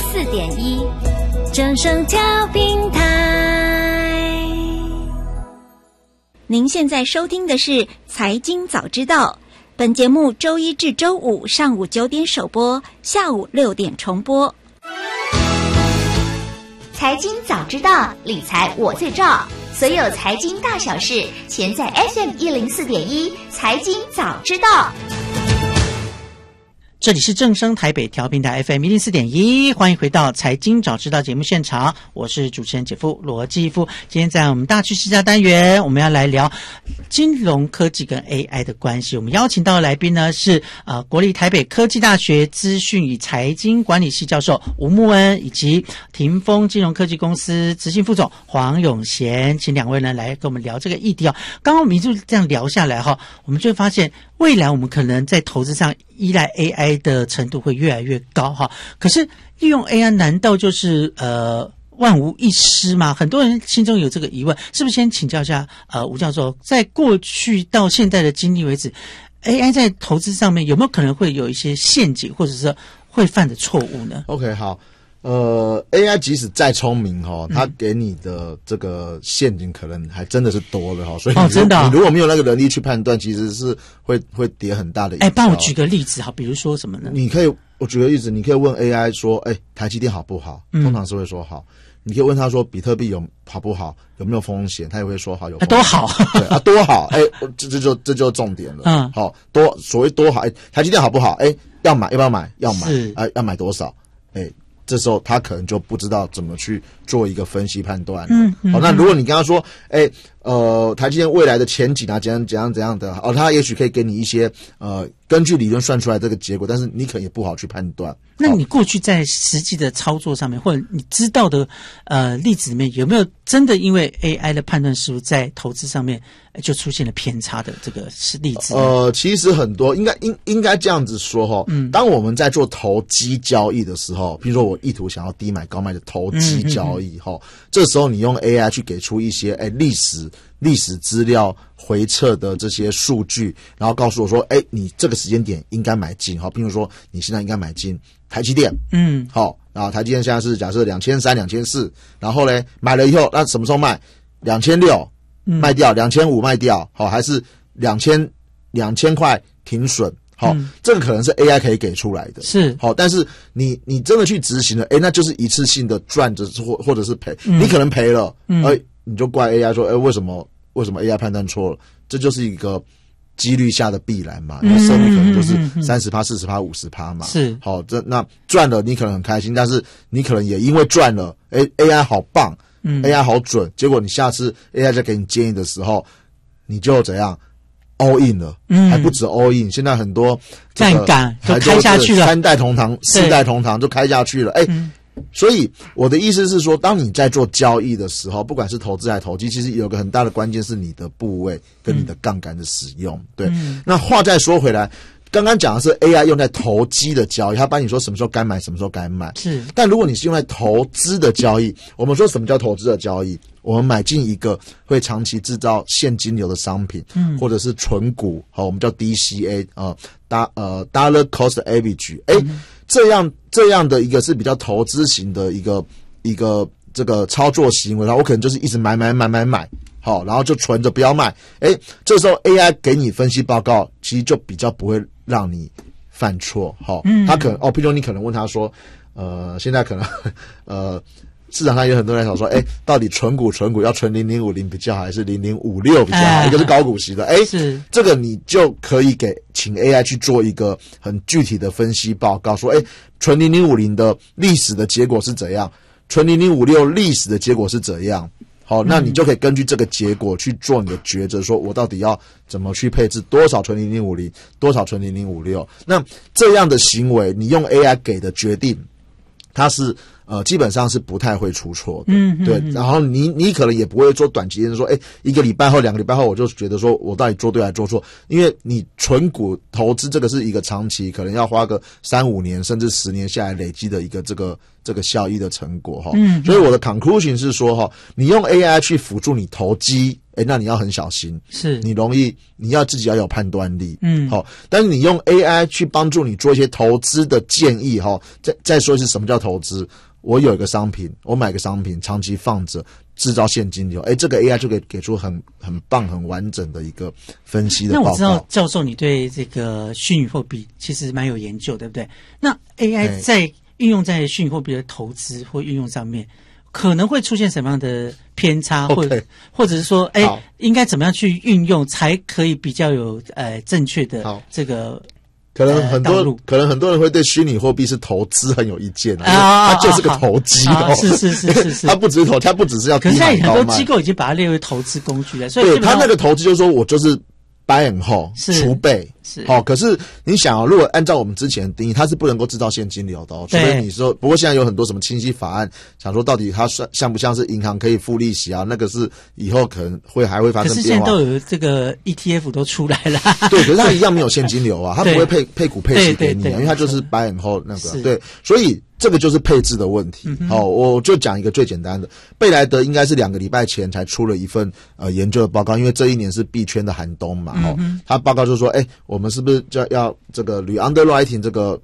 104.1正声调频台。 您现在收听的是财经早知道，本节目周一至周五上午9点首播，下午6点重播。 财经早知道，理财我最照，所有财经大小事，全在 FM104.1 财经早知道。 这里是正声台北调频台 FM104.1， 欢迎回到财经早知道节目现场，我是主持人姐夫罗继夫。今天在我们大趋势家单元，我们要来聊金融科技跟 AI 的关系。我们邀请到的来宾呢是国立台北科技大学资讯与财经管理系教授吴慕恩，以及霆锋金融科技公司执行副总黄永贤，请两位呢来跟我们聊这个议题哦。刚刚我们一路这样聊下来哈，我们就会发现未来我们可能在投资上依赖 AI 的程度会越来越高哈。可是利用 AI 难道就是万无一失吗？很多人心中有这个疑问，是不是先请教一下吴教授，在过去到现在的经历为止， AI 在投资上面有没有可能会有一些陷阱，或者是会犯的错误呢？ OK， 好。AI 即使再聪明它给你的这个陷阱可能还真的是多了所以真的你如果没有那个能力去判断，其实是会跌很大的一跤。 帮我举个例子好，比如说什么呢？ 我举个例子，你可以问 AI 说，台积电好不好？通常是会说好。你可以问他说，比特币好不好？有没有风险？他也会说好，有风险。 都好。 对多好。这就重点了。好，所谓多好，台积电好不好？要买，要不要买？要买。要买多少？这时候他可能就不知道怎么去做一个分析判断。好，那如果你跟他说，台积电未来的前景啊，怎样的，他也许可以给你一些根据理论算出来这个结果，但是你可能也不好去判断。 那你过去在实际的操作上面，或者你知道的例子里面，有没有真的因为 AI 的判断失误，在投资上面就出现了偏差的这个例子？ 其实很多应该这样子说当我们在做投机交易的时候，比如说我意图想要低买高卖的投机交易这时候你用 AI 去给出一些历史资料回测的这些数据，然后告诉我说你这个时间点应该买进比如说你现在应该买进台积电然后台积电现在是假设2300、2400，然后呢买了以后那什么时候卖？2600卖掉，2500卖掉还是2000块停损这个可能是 AI 可以给出来的， 是但是你真的去执行了那就是一次性的赚着或者是赔你可能赔了你就怪 AI 说为什么 AI 判断错了？这就是一个几率下的必然嘛，因为胜率可能就是 30%、40%、50% 嘛。 是好，那赚了你可能很开心，但是你可能也因为赚了AI 好棒AI 好准，结果你下次 AI 再给你建议的时候，你就怎样 all in 了还不止 all in， 现在很多杠杆都开下去了，3 代同堂4代同堂就开下去了所以我的意思是说，当你在做交易的时候，不管是投资还是投机，其实有个很大的关键是你的部位跟你的杠杆的使用。对，那话再说回来，刚刚讲的是 AI 用在投机的交易，他帮你说什么时候该买，什么时候该卖。 是，但如果你是用在投资的交易，我们说什么叫投资的交易？我们买进一个会长期制造现金流的商品，或者是纯股，我们叫 DCA Dollar Cost Average，这样的一个是比较投资型的一个这个操作行为，然后我可能就是一直买，好，然后就存着不要卖。这时候 AI 给你分析报告，其实就比较不会让你犯错。他可能譬如你可能问他说，现在可能市场上有很多人想说，到底存股要存0050比较好，还是0056比较好？一个是高股息的， 是这个你就可以请 AI 去做一个很具体的分析报告，说，存0050的历史的结果是怎样，存0056历史的结果是怎样。好，那你就可以根据这个结果去做你的抉择，说我到底要怎么去配置多少存0050，多少存0056。那这样的行为，你用 AI 给的决定，它是基本上是不太会出错的。对。然后你可能也不会做短期间说1个礼拜后2个礼拜后我就觉得说我到底做对还是做错，因为你纯股投资这个是一个长期可能要花个3-5年甚至10年下来累积的一个这个效益的成果所以我的 conclusion 是说你用 AI 去辅助你投机那你要很小心， 是你要自己要有判断力， 好， 但是你用 AI 去帮助你做一些投资的建议，再说是什么叫投资？我有一个商品，我买个商品长期放着，制造现金流，这个 AI 就可以给出很棒、很完整的一个分析的报告。 那我知道教授你对这个虚拟货币其实蛮有研究，对不对？那 AI 在运用在虚拟货币的投资或运用上面，可能会出现什么样的偏差，或者是说，应该怎么样去运用才可以比较有正确的这个。 可能很多人会对虚拟货币是投资很有意见它就是个投机是，它不只是要低买高卖。可是现在很多机构已经把它列为投资工具了，所以对它那个投资就是说我就是 buy and hold 储备。可是你想如果按照我们之前的定义，它是不能够制造现金流的除非你说，不过现在有很多什么清晰法案，想说到底它像不像是银行可以付利息那个是以后可能还会发生变化。可是现在都有这个 ETF 都出来了， 对，可是它一样没有现金流它不会配股配息给你因为它就是 buy and hold 那个对，所以这个就是配置的问题。我就讲一个最简单的，贝莱德应该是2个礼拜前才出了一份研究的报告，因为这一年是币圈的寒冬嘛他报告就说我们是不是就要这个 re-underwriting 这个